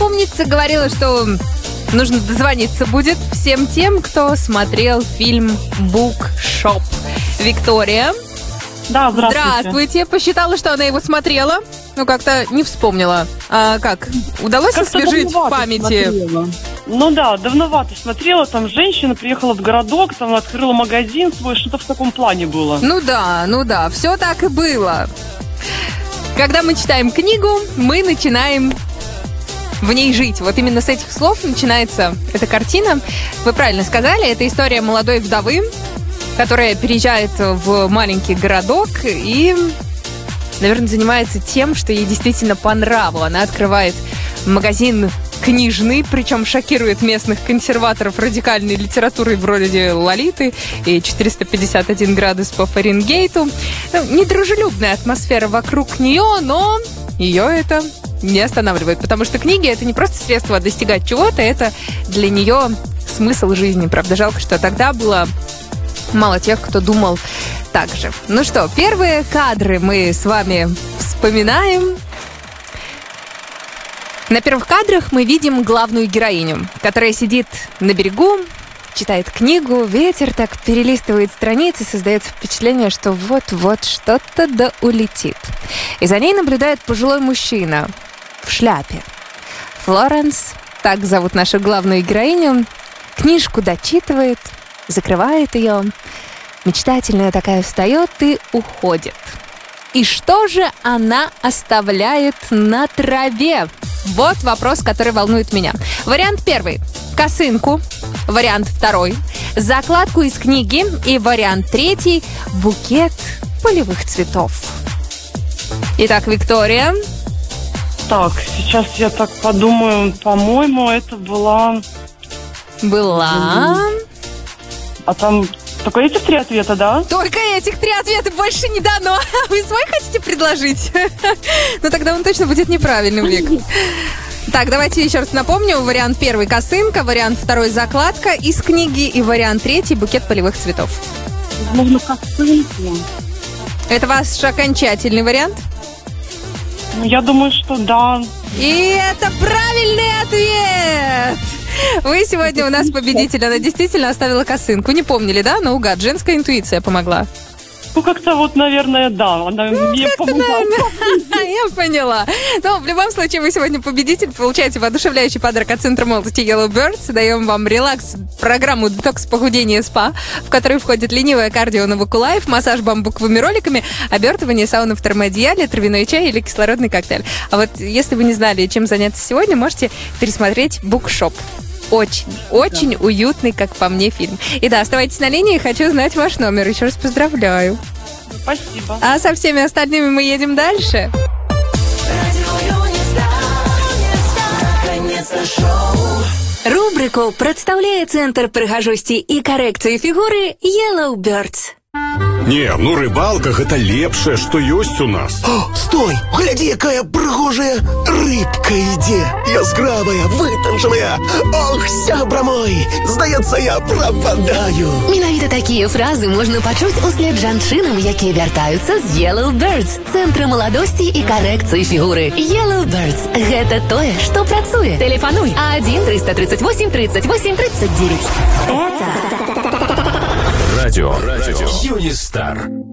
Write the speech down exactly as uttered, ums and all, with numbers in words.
помнится, говорила, что нужно дозвониться будет всем тем, кто смотрел фильм «Букшоп». Виктория. Да, здравствуйте. Здравствуйте. Посчитала, что она его смотрела, но как-то не вспомнила. А как? Удалось Как-то освежить в памяти? Смотрела. Ну да, давновато смотрела. Там женщина приехала в городок, там открыла магазин свой, что-то в таком плане было. Ну да, ну да, все так и было. Когда мы читаем книгу, мы начинаем в ней жить. Вот именно с этих слов начинается эта картина. Вы правильно сказали, это история молодой вдовы, которая переезжает в маленький городок и, наверное, занимается тем, что ей действительно по нраву. Она открывает магазин книжный, причем шокирует местных консерваторов радикальной литературой вроде «Лолиты» и четыреста пятьдесят один градус по Фаренгейту. Ну, недружелюбная атмосфера вокруг нее, но ее это не останавливает, потому что книги — это не просто средство достигать чего-то, это для нее смысл жизни. Правда, жалко, что тогда было мало тех, кто думал так же. Ну что, первые кадры мы с вами вспоминаем. На первых кадрах мы видим главную героиню, которая сидит на берегу, читает книгу, ветер так перелистывает страницы, создается впечатление, что вот-вот что-то да улетит. И за ней наблюдает пожилой мужчина в шляпе. Флоренс, так зовут нашу главную героиню, книжку дочитывает, закрывает ее, мечтательная такая встает и уходит. И что же она оставляет на траве? Вот вопрос, который волнует меня. Вариант первый – косынку. Вариант второй – закладку из книги. И вариант третий – букет полевых цветов. Итак, Виктория. Так, сейчас я так подумаю. По-моему, это была... Была... А там только этих три ответа, да? Только этих три ответа, больше не дано. Вы свой хотите предложить? Ну, тогда он точно будет неправильным, Вик. Так, давайте еще раз напомню. Вариант первый – косынка, вариант второй – закладка из книги и вариант третий – букет полевых цветов. Возможно, косынка. Это ваш окончательный вариант? Ну, я думаю, что да. И это правильный ответ! Вы сегодня у нас победитель. Она действительно оставила косынку. Не помнили, да? Наугад. Женская интуиция помогла. Ну, как-то вот, наверное, да. Она ну, мне помогла. Я поняла. Но в любом случае вы сегодня победитель. Получаете воодушевляющий подарок от Центра молодости Yellow Birds. Даем вам релакс-программу «Детокс похудение СПА», в которой входит ленивое кардио на Вакулайф, массаж бамбуковыми роликами, обертывание, сауна в термоодеяле, травяной чай или кислородный коктейль. А вот если вы не знали, чем заняться сегодня, можете пересмотреть «Букшоп». Очень, очень да. уютный, как по мне, фильм. И да, оставайтесь на линии, хочу знать ваш номер. Еще раз поздравляю. Спасибо. А со всеми остальными мы едем дальше. Рубрику представляет Центр прыгажосці і карекцыі фігуры Yellow Birds. Не, ну рыбалка – это лепшее, что есть у нас. О, стой! Гляди, якая прыгожая рыбка ідзе. Яскравая, вытанчаная. Ох, сябра мой, здаецца, я пропадаю. Менавіта такія фразы можна пачуць услед жанчынам, якія вяртаюцца з Yellow Birds, Цэнтра маладосці і карекцыі фігуры. Yellow Birds – гэта тое, што працуе. Телефонуй один триста тридцать восемь тридцать восемь тридцать девять. Это... Радио. Радио. Юнистар.